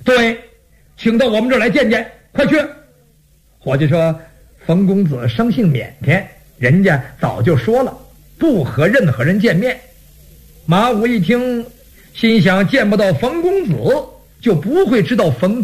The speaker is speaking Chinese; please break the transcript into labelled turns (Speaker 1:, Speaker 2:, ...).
Speaker 1: 对，请到我们这儿来见见，快去。伙计说，冯公子生性腼腆，人家早就说了不和任何人见面。马武一听，心想见不到冯公子，就不会知道冯